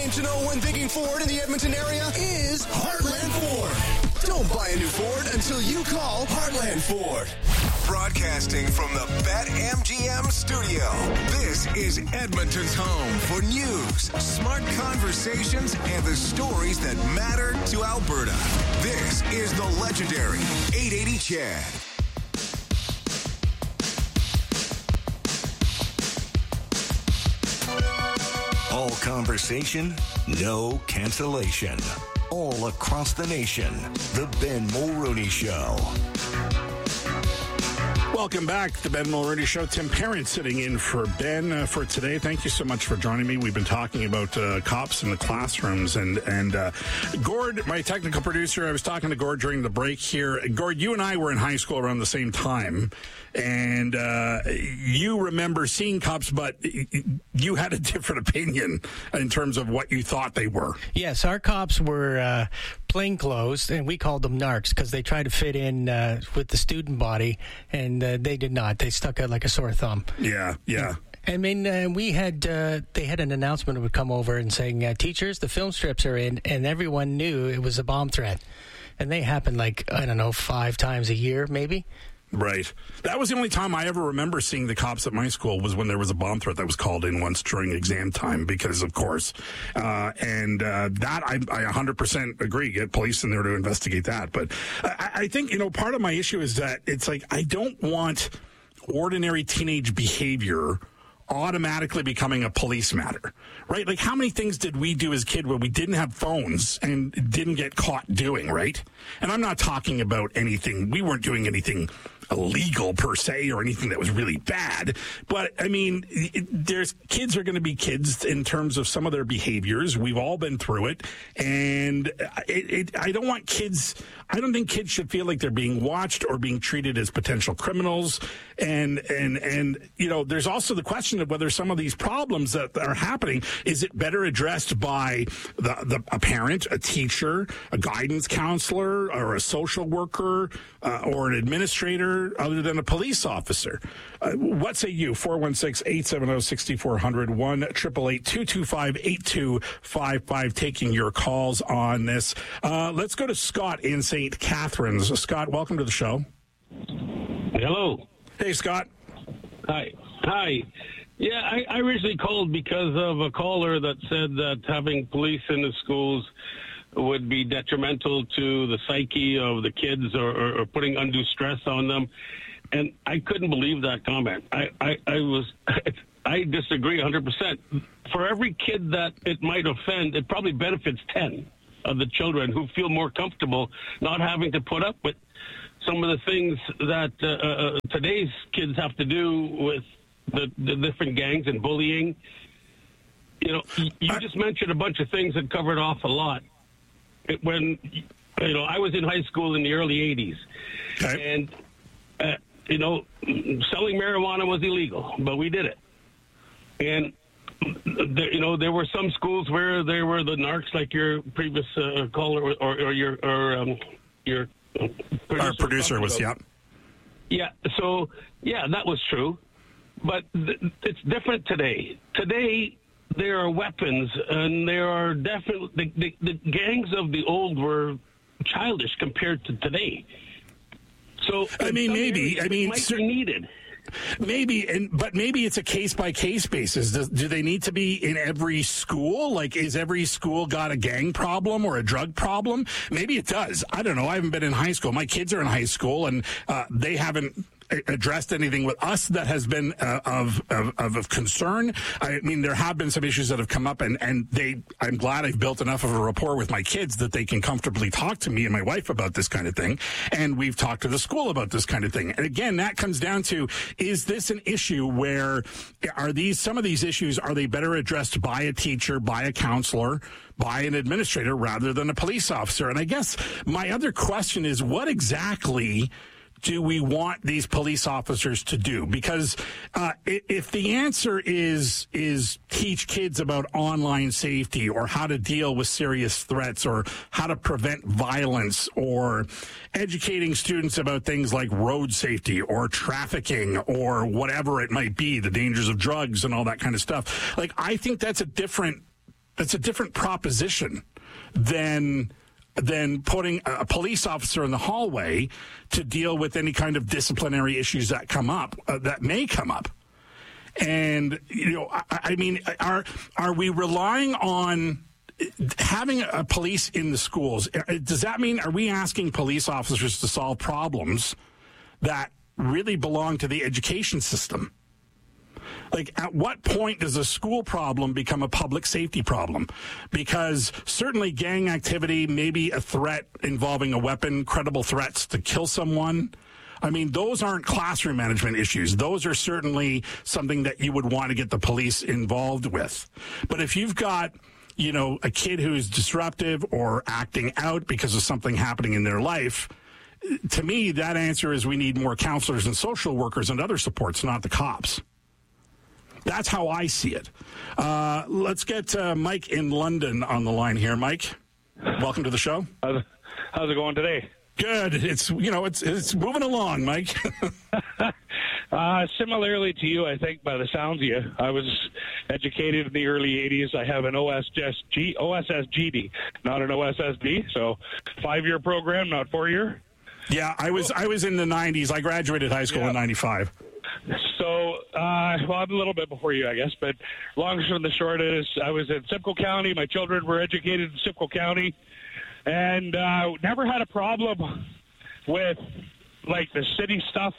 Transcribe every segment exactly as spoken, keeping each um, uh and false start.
name to know when thinking Ford in the Edmonton area is Heartland Ford. Don't buy a new Ford until you call Heartland Ford. Broadcasting from the BetMGM studio, this is Edmonton's home for news, smart conversations, and the stories that matter to Alberta. This is the legendary eight eighty C H E D. All conversation, no cancellation. All across the nation. The Ben Mulroney Show. Welcome back to the Ben Mulroney Show. Tim Parent sitting in for Ben uh, for today. Thank you so much for joining me. We've been talking about uh, cops in the classrooms. And, and uh, Gord, my technical producer, I was talking to Gord during the break here. Gord, you and I were in high school around the same time. And uh, you remember seeing cops, but you had a different opinion in terms of what you thought they were. Yes, our cops were uh, plainclothes, and we called them narcs because they tried to fit in uh, with the student body, and uh, they did not. They stuck out like a sore thumb. Yeah, yeah. I mean, uh, we had, uh, they had an announcement that would come over and saying, uh, teachers, the film strips are in, and everyone knew it was a bomb threat. And they happened like, I don't know, five times a year, maybe. Right. That was the only time I ever remember seeing the cops at my school was when there was a bomb threat that was called in once during exam time because, of course. Uh, and uh, that, I, I one hundred percent agree. Get police in there to investigate that. But I, I think, you know, part of my issue is that it's like I don't want ordinary teenage behavior automatically becoming a police matter, right? Like, how many things did we do as a kid where we didn't have phones and didn't get caught doing, right? And I'm not talking about anything, we weren't doing anything illegal per se or anything that was really bad. But I mean, it, there's kids are going to be kids in terms of some of their behaviors. We've all been through it. And it, it, I don't want kids, I don't think kids should feel like they're being watched or being treated as potential criminals. And, and, and, you know, there's also the question of whether some of these problems that are happening, is it better addressed by the, the a parent, a teacher, a guidance counselor, or a social worker, uh, or an administrator, other than a police officer? Uh, what say you? four one six, eight seven zero, six four zero zero, one eight eight eight, two two five, eight two five five, taking your calls on this. Uh, let's go to Scott in Saint Catharines. Scott, welcome to the show. Hello. Hey, Scott. Hi. Hi. Yeah, I, I originally called because of a caller that said that having police in the schools would be detrimental to the psyche of the kids or, or, or putting undue stress on them. And I couldn't believe that comment. I, I, I was, I disagree one hundred percent. For every kid that it might offend, it probably benefits ten of the children who feel more comfortable not having to put up with some of the things that uh, uh, today's kids have to do with the, the different gangs and bullying. You know, you just mentioned a bunch of things that covered off a lot. It, when, you know, I was in high school in the early eighties, okay. and, uh, you know, selling marijuana was illegal, but we did it. And, there, you know, there were some schools where there were the narcs, like your previous uh, caller or, or, or your or um, your producer Our producer was, yeah. Yeah, so, yeah, that was true. But th- it's different today. Today, there are weapons, and there are definitely the, the, the gangs of the old were childish compared to today. So I mean, maybe I mean, might cer- be needed. Maybe, and but maybe it's a case by case basis. Does, do they need to be in every school? Like, is every school got a gang problem or a drug problem? Maybe it does. I don't know. I haven't been in high school. My kids are in high school, and uh, they haven't addressed anything with us that has been uh, of, of of concern. I mean, there have been some issues that have come up, and and they. I'm glad I've built enough of a rapport with my kids that they can comfortably talk to me and my wife about this kind of thing, and we've talked to the school about this kind of thing. And again, that comes down to: is this an issue where are these some of these issues are they better addressed by a teacher, by a counselor, by an administrator rather than a police officer? And I guess my other question is, what exactly do we want these police officers to do? Because uh, if the answer is is teach kids about online safety or how to deal with serious threats or how to prevent violence or educating students about things like road safety or trafficking or whatever it might be, the dangers of drugs and all that kind of stuff, like I think that's a different that's a different proposition than than putting a police officer in the hallway to deal with any kind of disciplinary issues that come up, uh, that may come up. And, you know, I, I mean, are are we relying on having a police in the schools? Does that mean, are we asking police officers to solve problems that really belong to the education system? Like, at what point does a school problem become a public safety problem? Because certainly gang activity, maybe a threat involving a weapon, credible threats to kill someone. I mean, those aren't classroom management issues. Those are certainly something that you would want to get the police involved with. But if you've got, you know, a kid who's disruptive or acting out because of something happening in their life, to me, that answer is we need more counselors and social workers and other supports, not the cops. That's how I see it. Uh, let's get uh, Mike in London on the line here. Mike, welcome to the show. How's, how's it going today? Good. It's, you know, it's it's moving along, Mike. uh, similarly to you, I think, by the sounds of you, I was educated in the early eighties. I have an O S S G, O S S G D, not an O S S B. So five-year program, not four-year. Yeah, I was I was in the nineties. I graduated high school yeah. in ninety-five. So, uh, well, I'm a little bit before you, I guess, but long and the short is I was in Simcoe County. My children were educated in Simcoe County, and uh, never had a problem with, like, the city stuff,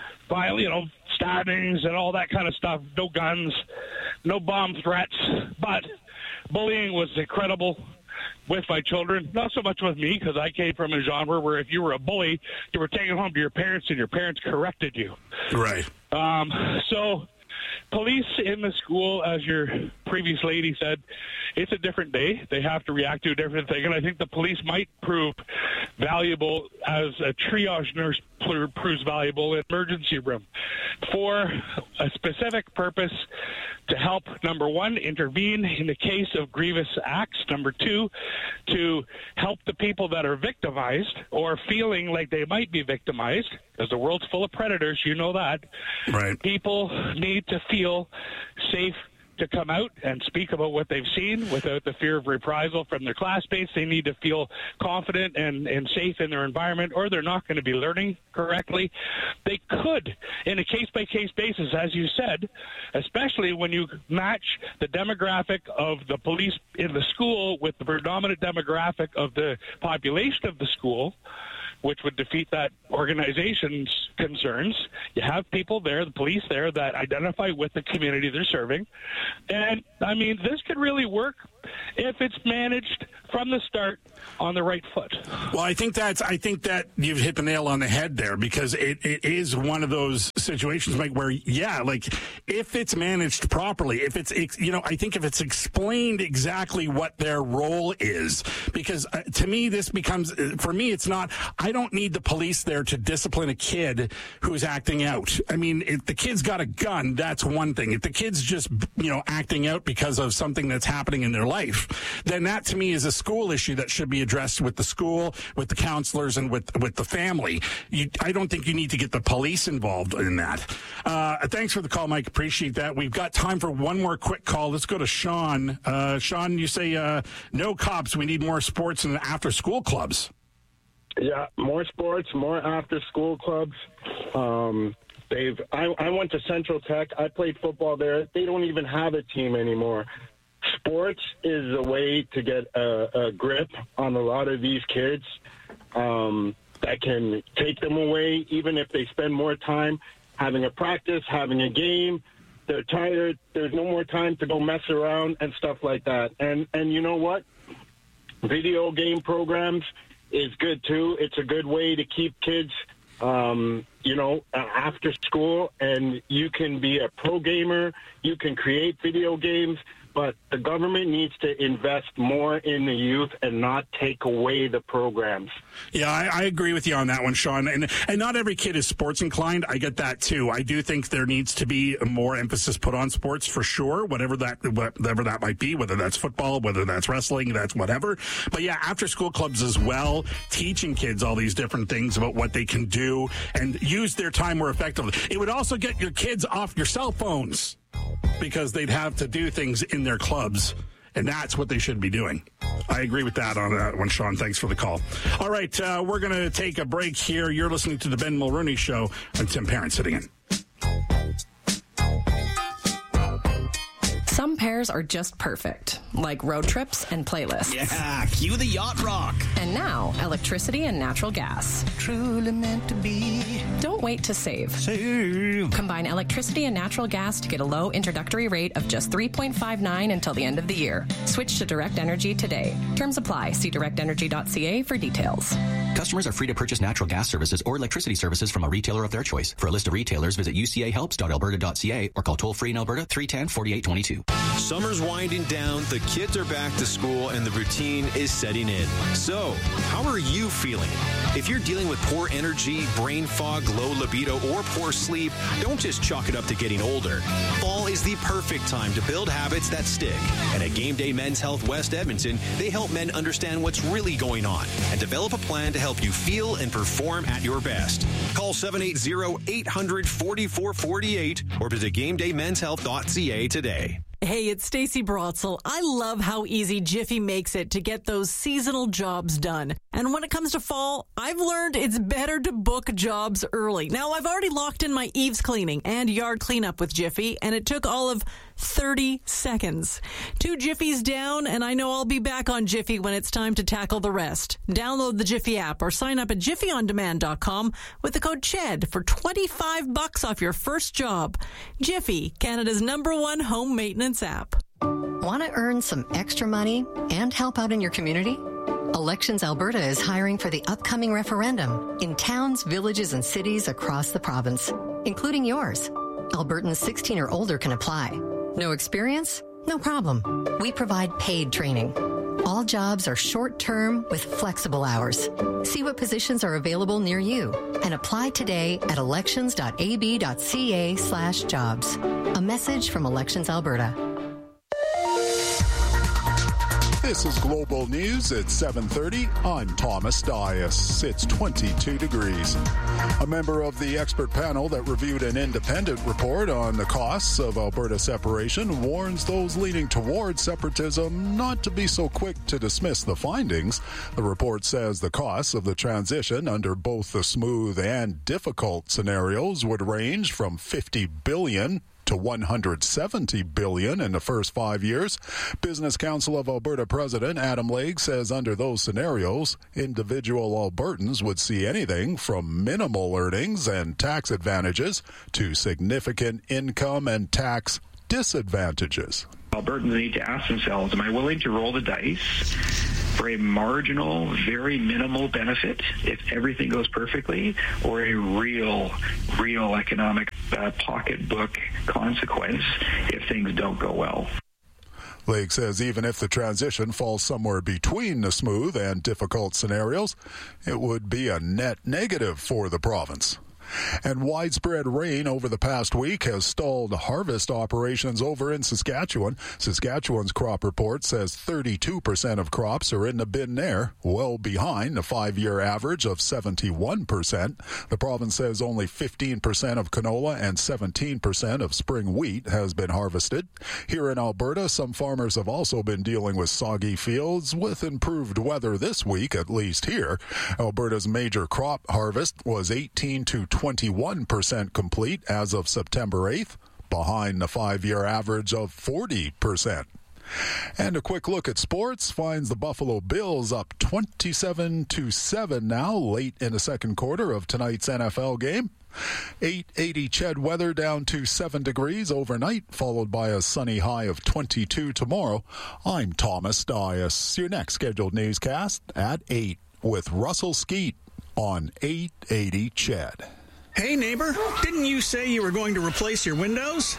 you know, stabbings and all that kind of stuff. No guns, no bomb threats, but bullying was incredible with my children, not so much with me, because I came from a genre where if you were a bully, you were taken home to your parents and your parents corrected you. Right. Um, so police in the school, as your previous lady said, it's a different day. They have to react to a different thing. And I think the police might prove valuable as a triage nurse proves valuable in emergency room for a specific purpose to help, number one, intervene in the case of grievous acts. Number two, to help the people that are victimized or feeling like they might be victimized, because the world's full of predators, you know that. Right. People need to feel safe to come out and speak about what they've seen without the fear of reprisal from their classmates. They need to feel confident and, and safe in their environment, or they're not going to be learning correctly. They could, in a case-by-case basis, as you said, especially when you match the demographic of the police in the school with the predominant demographic of the population of the school, which would defeat that organization's concerns. You have people there, the police there, that identify with the community they're serving. And, I mean, this could really work if it's managed from the start on the right foot. Well, I think that's, I think that you've hit the nail on the head there, because it, it is one of those situations, Mike, where, yeah, like, if it's managed properly, if it's, you know, I think if it's explained exactly what their role is, because uh, to me, this becomes, for me, it's not, I don't need the police there to discipline a kid who's acting out. I mean, if the kid's got a gun, that's one thing. If the kid's just, you know, acting out because of something that's happening in their life, then that to me is a school issue that should be addressed with the school, with the counselors, and with with the family. You, I don't think you need to get the police involved in that. Uh, thanks for the call, Mike. Appreciate that. We've got time for one more quick call. Let's go to Sean. Uh, Sean, you say uh, no cops. We need more sports and after-school clubs. Yeah, more sports, more after-school clubs. Um, they've. I, I went to Central Tech. I played football there. They don't even have a team anymore. Sports is a way to get a, a grip on a lot of these kids um, that can take them away, even if they spend more time having a practice, having a game. They're tired. There's no more time to go mess around and stuff like that. And and you know what? Video game programs is good too. It's a good way to keep kids, um, you know, after school. And you can be a pro gamer. You can create video games. But the government needs to invest more in the youth and not take away the programs. Yeah, I, I agree with you on that one, Sean. And and not every kid is sports inclined. I get that too. I do think there needs to be more emphasis put on sports for sure, whatever that whatever that might be, whether that's football, whether that's wrestling, that's whatever. But yeah, after school clubs as well, teaching kids all these different things about what they can do and use their time more effectively. It would also get your kids off your cell phones, because they'd have to do things in their clubs And that's what they should be doing. I agree with that on that one, Sean. Thanks for the call. All right, uh, we're going to take a break here. You're listening to the Ben Mulroney Show. I'm Tim Parent sitting in. Some pairs are just perfect, like road trips and playlists. Yeah, cue the yacht rock. And now, electricity and natural gas. Truly meant to be. Don't wait to save. Save. Combine electricity and natural gas to get a low introductory rate of just three point five nine until the end of the year. Switch to Direct Energy today. Terms apply. See direct energy dot c a for details. Customers are free to purchase natural gas services or electricity services from a retailer of their choice. For a list of retailers, visit u c a helps dot alberta dot c a or call toll-free in Alberta three one zero, four eight two two. Summer's winding down, the kids are back to school, and the routine is setting in. So, how are you feeling? If you're dealing with poor energy, brain fog, low libido, or poor sleep, don't just chalk it up to getting older. Fall is the perfect time to build habits that stick. And at Game Day Men's Health West Edmonton, they help men understand what's really going on and develop a plan to help you feel and perform at your best. Call seven eight zero, eight hundred, forty-four forty-eight or visit game day men's health dot c a today. Hey, it's Stacey Brotzel. I love how easy Jiffy makes it to get those seasonal jobs done. And when it comes to fall, I've learned it's better to book jobs early. Now, I've already locked in my eaves cleaning and yard cleanup with Jiffy, and it took all of thirty seconds. Two Jiffies down, and I know I'll be back on Jiffy when it's time to tackle the rest. Download the Jiffy app or sign up at jiffy on demand dot com with the code CHED for twenty-five bucks off your first job. Jiffy, Canada's number one home maintenance app. Want to earn some extra money and help out in your community? Elections Alberta is hiring for the upcoming referendum in towns, villages, and cities across the province, including yours. Albertans sixteen or older can apply. No experience? No problem. We provide paid training. All jobs are short-term with flexible hours. See what positions are available near you and apply today at elections dot a b dot c a slash jobs. A message from Elections Alberta. This is Global News at seven thirty. I'm Thomas Dias. It's twenty-two degrees. A member of the expert panel that reviewed an independent report on the costs of Alberta separation warns those leaning towards separatism not to be so quick to dismiss the findings. The report says the costs of the transition under both the smooth and difficult scenarios would range from fifty billion dollars to one hundred seventy billion dollars in the first five years. Business Council of Alberta President Adam Lake says under those scenarios, individual Albertans would see anything from minimal earnings and tax advantages to significant income and tax disadvantages. Albertans need to ask themselves, am I willing to roll the dice for a marginal, very minimal benefit if everything goes perfectly, or a real, real economic uh, pocketbook consequence if things don't go well? Lake says even if the transition falls somewhere between the smooth and difficult scenarios, it would be a net negative for the province. And widespread rain over the past week has stalled harvest operations over in Saskatchewan. Saskatchewan's crop report says thirty-two percent of crops are in the bin there, well behind the five-year average of seventy-one percent. The province says only fifteen percent of canola and seventeen percent of spring wheat has been harvested. Here in Alberta, some farmers have also been dealing with soggy fields with improved weather this week, at least here. Alberta's major crop harvest was eighteen to twenty-one percent complete as of September eighth, behind the five-year average of forty percent. And a quick look at sports finds the Buffalo Bills up twenty-seven to seven now, late in the second quarter of tonight's N F L game. eight eighty Ched weather down to seven degrees overnight, followed by a sunny high of twenty-two tomorrow. I'm Thomas Dias. Your next scheduled newscast at eight with Russell Skeet on eight eighty Ched. Hey, neighbor, didn't you say you were going to replace your windows?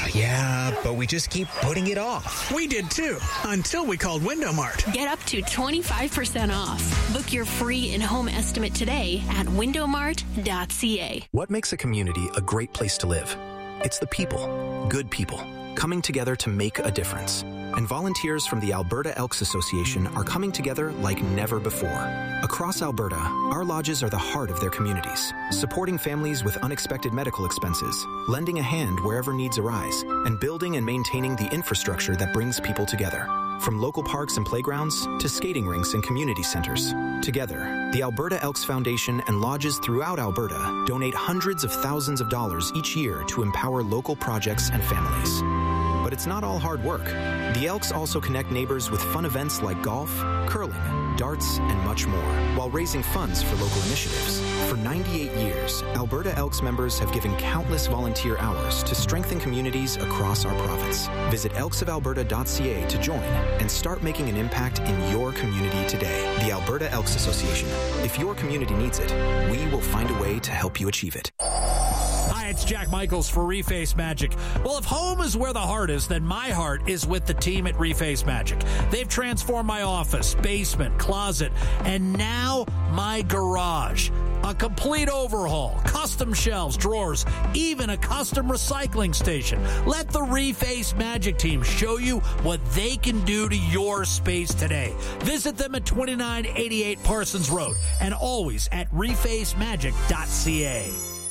Yeah, but we just keep putting it off. We did too, until we called Window Mart. Get up to twenty-five percent off. Book your free in-home estimate today at window mart dot c a. What makes a community a great place to live? It's the people, good people. coming together to make a difference. And volunteers from the Alberta Elks Association are coming together like never before. Across Alberta, our lodges are the heart of their communities, supporting families with unexpected medical expenses, lending a hand wherever needs arise, and building and maintaining the infrastructure that brings people together. From local parks and playgrounds to skating rinks and community centers. Together, the Alberta Elks Foundation and lodges throughout Alberta donate hundreds of thousands of dollars each year to empower local projects and families. But it's not all hard work. The Elks also connect neighbors with fun events like golf, curling, darts, and much more, while raising funds for local initiatives. For ninety-eight years, Alberta Elks members have given countless volunteer hours to strengthen communities across our province. Visit elks of alberta dot c a to join and start making an impact in your community today. The Alberta Elks Association. If your community needs it, we will find a way to help you achieve it. Hi, it's Jack Michaels for Reface Magic. Well, if home is where the heart is, then my heart is with the team at Reface Magic. They've transformed my office, basement, closet, and now my garage. A complete overhaul, custom shelves, drawers, even a custom recycling station. Let the Reface Magic team show you what they can do to your space today. Visit them at twenty-nine eighty-eight Parsons Road and always at reface magic dot c a.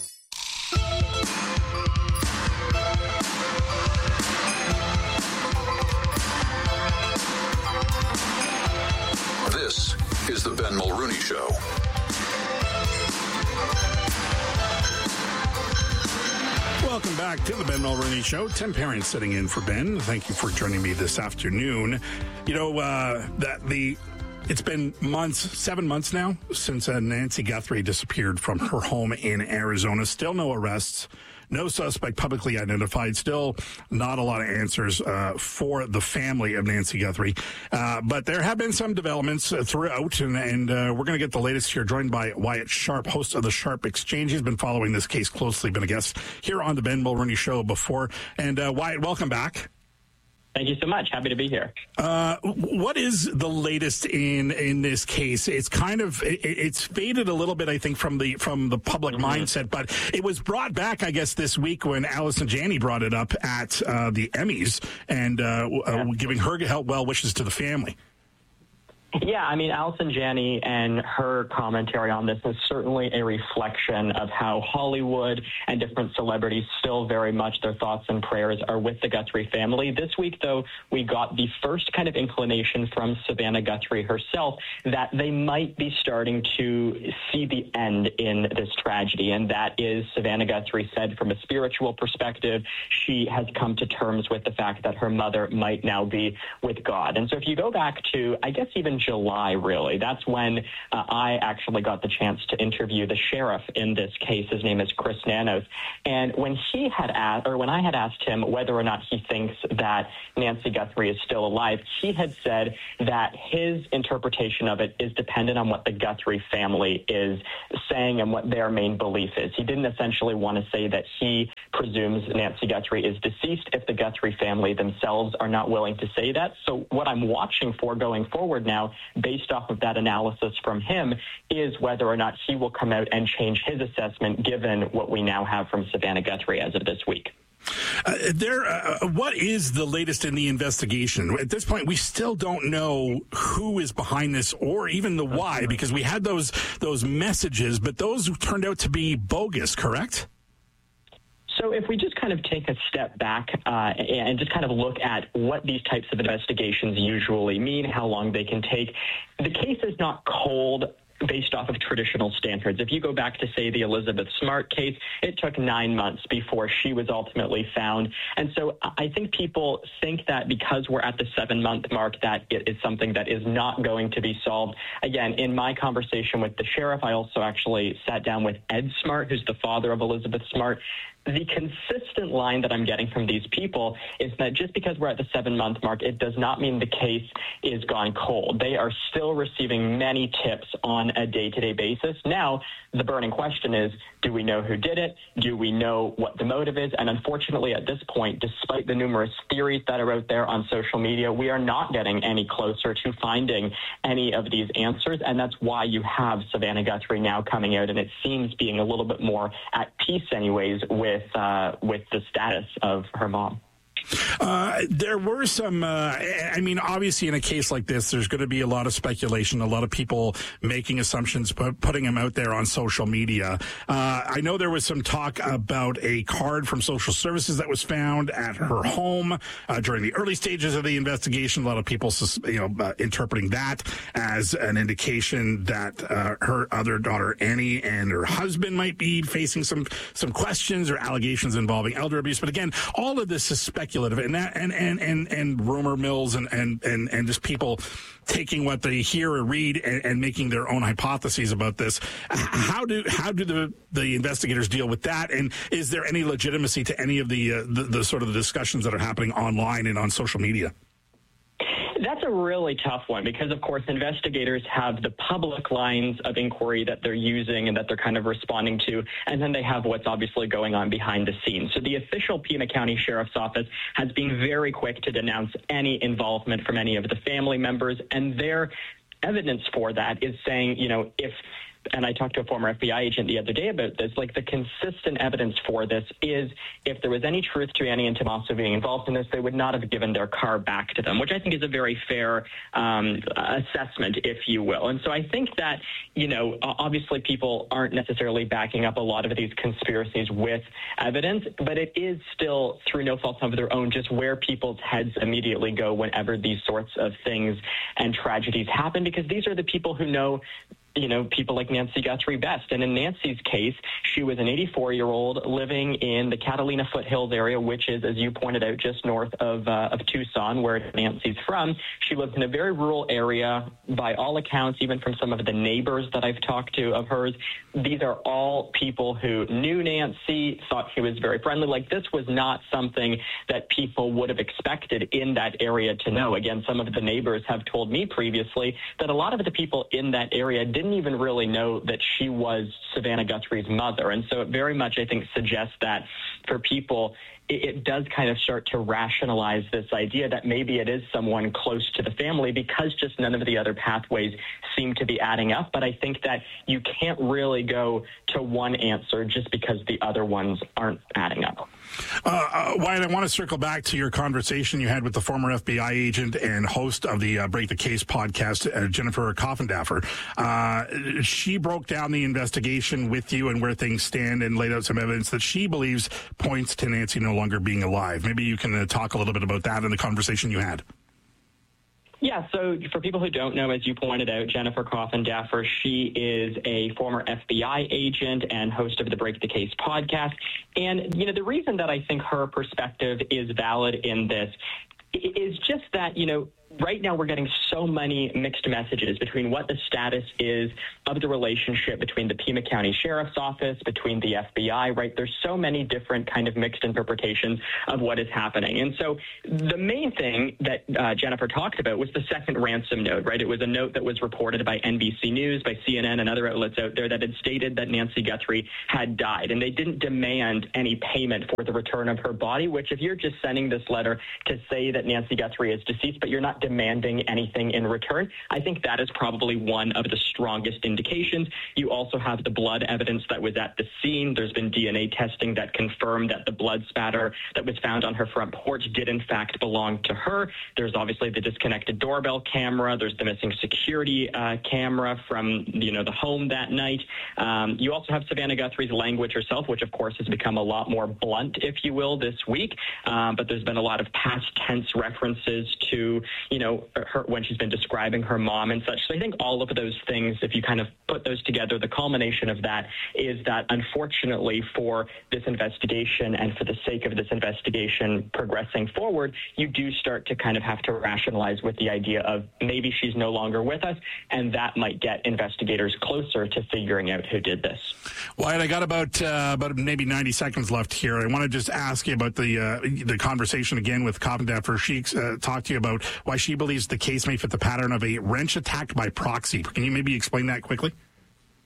This is the Ben Mulrooney Show. Welcome back to the Ben Mulrooney Show. Tim Perrin sitting in for Ben. Thank you for joining me this afternoon. You know, uh, that the it's been months, seven months now, since uh, Nancy Guthrie disappeared from her home in Arizona. Still no arrests. No suspect publicly identified. Still not a lot of answers uh, for the family of Nancy Guthrie. Uh, but there have been some developments uh, throughout, and, and uh, we're going to get the latest here, joined by Wyatt Sharp, host of the Sharp Exchange. He's been following this case closely, been a guest here on the Ben Mulrooney Show before. And uh, Wyatt, welcome back. Thank you so much. Happy to be here. Uh, what is the latest in in this case? It's kind of it, it's faded a little bit, I think, from the from the public mm-hmm. mindset, but it was brought back, I guess, this week when Allison Janney brought it up at uh, the Emmys and uh, yeah. uh, giving her help well wishes to the family. Yeah, I mean, Allison Janney and her commentary on this is certainly a reflection of how Hollywood and different celebrities still very much their thoughts and prayers are with the Guthrie family. This week, though, we got the first kind of inclination from Savannah Guthrie herself that they might be starting to see the end in this tragedy, and that is, Savannah Guthrie said, from a spiritual perspective, she has come to terms with the fact that her mother might now be with God. And so if you go back to, I guess, even July, really. That's when uh, I actually got the chance to interview the sheriff in this case. His name is Chris Nanos. And when he had asked, or when I had asked him whether or not he thinks that Nancy Guthrie is still alive, he had said that his interpretation of it is dependent on what the Guthrie family is saying and what their main belief is. He didn't essentially want to say that he presumes Nancy Guthrie is deceased if the Guthrie family themselves are not willing to say that. So what I'm watching for going forward now, based off of that analysis from him, is whether or not he will come out and change his assessment given what we now have from Savannah Guthrie as of this week. Uh, there, uh, what is the latest in the investigation? At this point, we still don't know who is behind this or even the why, because we had those those messages, but those turned out to be bogus, correct? So if we just kind of take a step back uh, and just kind of look at what these types of investigations usually mean, how long they can take, the case is not cold based off of traditional standards. If you go back to, say, the Elizabeth Smart case, it took nine months before she was ultimately found. And so I think people think that because we're at the seven-month mark, that it is something that is not going to be solved. Again, in my conversation with the sheriff, I also actually sat down with Ed Smart, who's the father of Elizabeth Smart. The consistent line that I'm getting from these people is that just because we're at the seven-month mark, it does not mean the case is gone cold. They are still receiving many tips on a day-to-day basis. Now, the burning question is, do we know who did it? Do we know what the motive is? And unfortunately, at this point, despite the numerous theories that are out there on social media, we are not getting any closer to finding any of these answers. And that's why you have Savannah Guthrie now coming out, and it seems being a little bit more at peace anyways with With, uh, with the status of her mom. Uh, there were some, uh, I mean, obviously in a case like this, there's going to be a lot of speculation, a lot of people making assumptions, but putting them out there on social media. Uh, I know there was some talk about a card from social services that was found at her home uh, during the early stages of the investigation. A lot of people, you know, uh, interpreting that as an indication that uh, her other daughter, Annie, and her husband might be facing some, some questions or allegations involving elder abuse. But again, all of this is speculative. And that, and, and, and, and rumor mills and, and, and, and just people taking what they hear or read and, and making their own hypotheses about this. How do how do the, the investigators deal with that? And is there any legitimacy to any of the, uh, the the sort of the discussions that are happening online and on social media? That's a really tough one because, of course, investigators have the public lines of inquiry that they're using and that they're kind of responding to, and then they have what's obviously going on behind the scenes. So the official Pima County Sheriff's Office has been very quick to denounce any involvement from any of the family members, and their evidence for that is saying, you know, if and I talked to a former F B I agent the other day about this, like the consistent evidence for this is if there was any truth to Annie and Tommaso being involved in this, they would not have given their car back to them, which I think is a very fair um, assessment, if you will. And so I think that, you know, obviously people aren't necessarily backing up a lot of these conspiracies with evidence, but it is still, through no fault of their own, just where people's heads immediately go whenever these sorts of things and tragedies happen, because these are the people who know, you know, people like Nancy Guthrie best. And in Nancy's case, she was an eighty-four-year-old living in the Catalina Foothills area, which is, as you pointed out, just north of uh, of Tucson, where Nancy's from. She lived in a very rural area. By all accounts, even from some of the neighbors that I've talked to of hers, these are all people who knew Nancy, thought she was very friendly. Like, this was not something that people would have expected in that area to know. Again, some of the neighbors have told me previously that a lot of the people in that area did didn't even really know that she was Savannah Guthrie's mother. And so it very much, I think, suggests that for people, it, it does kind of start to rationalize this idea that maybe it is someone close to the family because just none of the other pathways seem to be adding up. But I think that you can't really go to one answer just because the other ones aren't adding up. Uh, uh, Wyatt, I want to circle back to your conversation you had with the former F B I agent and host of the uh, Break the Case podcast, uh, Jennifer Coffindaffer. Uh, she broke down the investigation with you and where things stand and laid out some evidence that she believes points to Nancy no longer being alive. Maybe you can uh, talk a little bit about that in the conversation you had. Yeah, so for people who don't know, as you pointed out, Jennifer Coffindaffer, she is a former F B I agent and host of the Break the Case podcast. And, you know, the reason that I think her perspective is valid in this is just that, you know, right now we're getting so many mixed messages between what the status is of the relationship between the Pima County Sheriff's Office, between the F B I, right? There's so many different kind of mixed interpretations of what is happening. And so the main thing that uh, Jennifer talked about was the second ransom note, right? It was a note that was reported by N B C News, by C N N and other outlets out there that had stated that Nancy Guthrie had died. And they didn't demand any payment for the return of her body, which if you're just sending this letter to say that Nancy Guthrie is deceased, but you're not demanding anything in return, I think that is probably one of the strongest indications. You also have the blood evidence that was at the scene. There's been D N A testing that confirmed that the blood spatter that was found on her front porch did in fact belong to her. There's obviously the disconnected doorbell camera. There's the missing security uh, camera from, you know, the home that night. Um, you also have Savannah Guthrie's language herself, which of course has become a lot more blunt, if you will, this week. Um, but there's been a lot of past tense references to, you know, her when she's been describing her mom and such. So I think all of those things, if you kind of put those together, the culmination of that is that unfortunately for this investigation and for the sake of this investigation progressing forward, you do start to kind of have to rationalize with the idea of maybe she's no longer with us, and that might get investigators closer to figuring out who did this. Wyatt, I got about uh, about maybe ninety seconds left here. I want to just ask you about the uh, the conversation again with Coffindaffer. She uh, talked to you about why she believes the case may fit the pattern of a wrench attack by proxy. Can you maybe explain that quickly?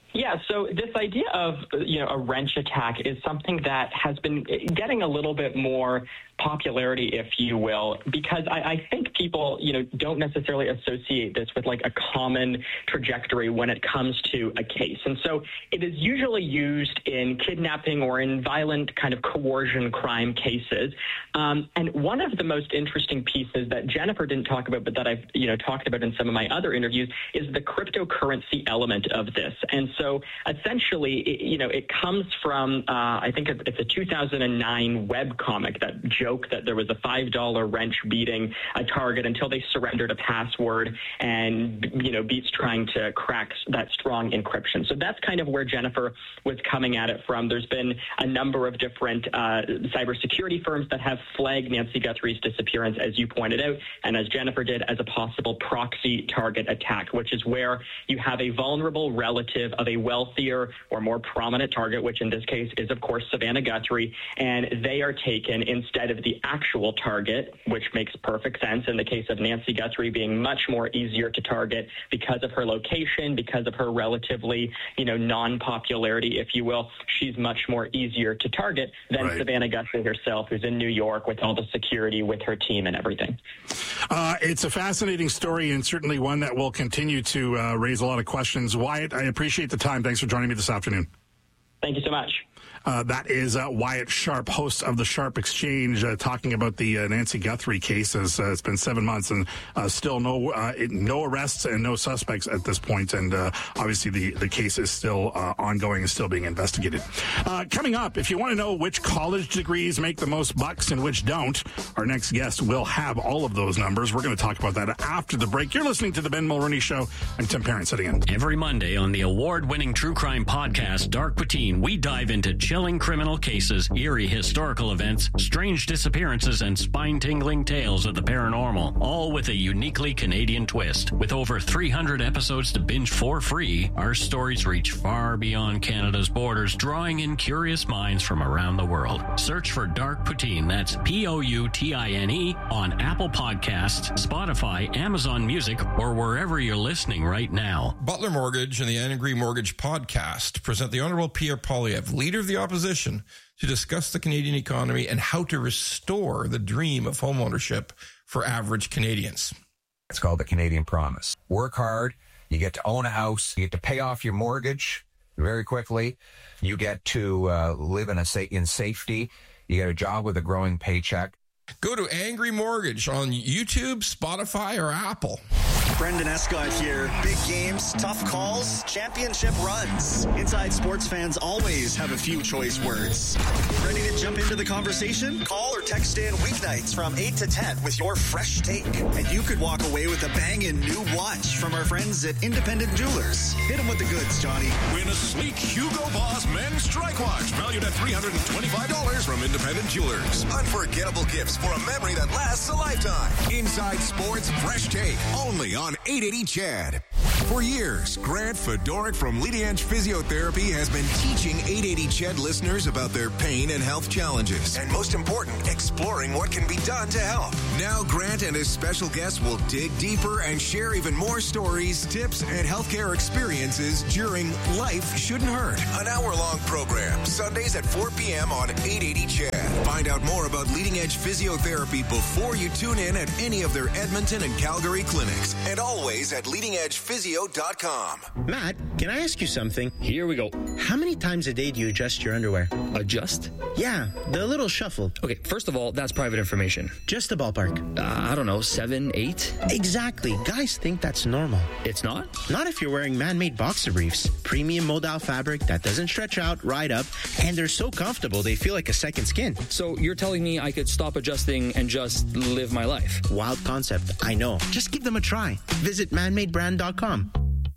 Yeah, so this idea of, you know, a wrench attack is something that has been getting a little bit more popularity, if you will, because I, I think people, you know, don't necessarily associate this with like a common trajectory when it comes to a case. And so it is usually used in kidnapping or in violent kind of coercion crime cases. Um, and one of the most interesting pieces that Jennifer didn't talk about, but that I've, you know, talked about in some of my other interviews is the cryptocurrency element of this. And so essentially, it, you know, it comes from, uh, I think it's a two thousand nine webcomic that joke that there was a five dollar wrench beating a target until they surrendered a password and, you know, beats trying to crack that strong encryption. So that's kind of where Jennifer was coming at it from. There's been a number of different uh, cybersecurity firms that have flagged Nancy Guthrie's disappearance, as you pointed out, and as Jennifer did, as a possible proxy target attack, which is where you have a vulnerable relative of a wealthier or more prominent target, which in this case is, of course, Savannah Guthrie, and they are taken instead of the actual target, which makes perfect sense in the case of Nancy Guthrie being much more easier to target because of her location, because of her relatively, you know, non-popularity, if you will. She's much more easier to target than right. Savannah Guthrie herself, who's in New York with all the security with her team and everything. Uh, it's a fascinating story and certainly one that will continue to uh, raise a lot of questions. Wyatt, I appreciate the time. Thanks for joining me this afternoon. Thank you so much. Uh, that is uh, Wyatt Sharp, host of the Sharp Exchange, uh, talking about the uh, Nancy Guthrie cases. Uh, it's been seven months and uh, still no uh, no arrests and no suspects at this point. And uh, obviously the, the case is still uh, ongoing and still being investigated. Uh, coming up, if you want to know which college degrees make the most bucks and which don't, our next guest will have all of those numbers. We're going to talk about that after the break. You're listening to The Ben Mulroney Show. I'm Tim Parent sitting in. Every Monday on the award-winning true crime podcast, Dark Poutine, we dive into chilling criminal cases, eerie historical events, strange disappearances, and spine-tingling tales of the paranormal, all with a uniquely Canadian twist. With over three hundred episodes to binge for free, our stories reach far beyond Canada's borders, drawing in curious minds from around the world. Search for Dark Poutine, that's P O U T I N E, on Apple Podcasts, Spotify, Amazon Music, or wherever you're listening right now. Butler Mortgage and the Angry Mortgage Podcast present the Honorable Pierre Poilievre, Leader of the Opposition, to discuss the Canadian economy and how to restore the dream of homeownership for average Canadians. It's called the Canadian Promise. Work hard, you get to own a house, you get to pay off your mortgage very quickly, you get to uh, live in a sa- in safety, you get a job with a growing paycheck. Go to Angry Mortgage on YouTube, Spotify, or Apple. Brendan Escott here. Big games, tough calls, championship runs. Inside Sports fans always have a few choice words. Ready to jump into the conversation? Call or text in weeknights from eight to ten with your fresh take. And you could walk away with a banging new watch from our friends at Independent Jewelers. Hit them with the goods, Johnny. Win a sleek Hugo Boss men's strike watch valued at three hundred twenty-five dollars from Independent Jewelers. Unforgettable gifts for a memory that lasts a lifetime. Inside Sports Fresh Take, only on eight eighty C H E D. For years, Grant Fedoruk from Leading Edge Physiotherapy has been teaching eight eighty C H E D listeners about their pain and health challenges, and most important, exploring what can be done to help. Now Grant and his special guests will dig deeper and share even more stories, tips, and healthcare experiences during Life Shouldn't Hurt, an hour-long program, Sundays at four p.m. on eight eighty C H E D. Find out more about Leading Edge Physiotherapy before you tune in at any of their Edmonton and Calgary clinics, and always at leading edge physio dot com. Matt, can I ask you something? Here we go. How many times a day do you adjust your underwear? Adjust? Yeah, the little shuffle. Okay, first of all, that's private information. Just a ballpark. Uh, I don't know, seven, eight? Exactly. Guys think that's normal. It's not? Not if you're wearing man-made boxer briefs. Premium modal fabric that doesn't stretch out, ride up, and they're so comfortable they feel like a second skin. So you're telling me I could stop adjusting and just live my life? Wild concept, I know. Just give them a try. Visit man made brand dot com.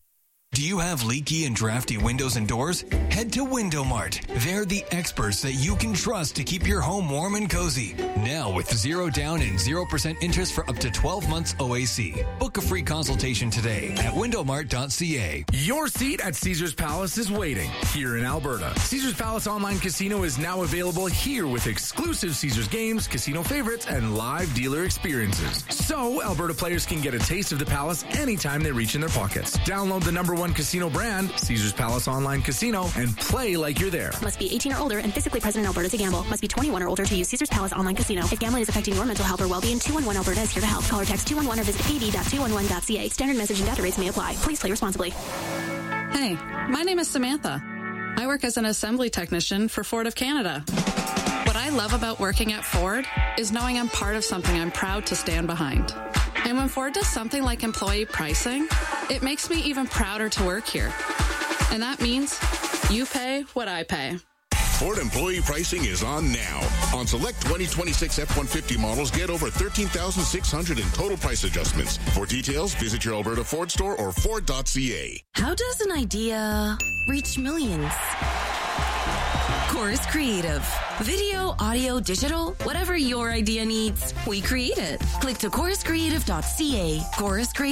Do you have leaky and drafty windows and doors? Head to Window Mart. They're the experts that you can trust to keep your home warm and cozy. Now with zero down and zero percent interest for up to twelve months O A C. Book a free consultation today at window mart dot c a. Your seat at Caesars Palace is waiting here in Alberta. Caesars Palace Online Casino is now available here with exclusive Caesars games, casino favorites, and live dealer experiences. So Alberta players can get a taste of the Palace anytime they reach in their pockets. Download the number one one casino brand, Caesars Palace Online Casino, and play like you're there. Must be eighteen or older and physically present in Alberta to gamble. Must be twenty-one or older to use Caesars Palace Online Casino. If gambling is affecting your mental health or well-being, two one one Alberta is here to help. Call or text two one one or visit a d dot two one one dot c a. Standard message and data rates may apply. Please play responsibly. Hey, my name is Samantha. I work as an assembly technician for Ford of Canada. What I love about working at Ford is knowing I'm part of something I'm proud to stand behind. And when Ford does something like employee pricing, it makes me even prouder to work here. And that means you pay what I pay. Ford employee pricing is on now. On select twenty twenty-six F one fifty models, get over thirteen thousand six hundred in total price adjustments. For details, visit your Alberta Ford store or Ford dot c a. How does an idea reach millions? Chorus Creative. Video, audio, digital, whatever your idea needs, we create it. Click to chorus creative dot c a. Chorus Creative.